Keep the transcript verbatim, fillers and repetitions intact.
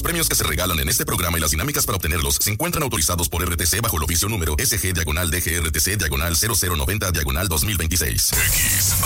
premios que se regalan en este programa y las dinámicas para obtenerlos se encuentran autorizados por R T C bajo el oficio número S G diagonal D G R T C diagonal cero cero noventa diagonal dos mil veintiséis. X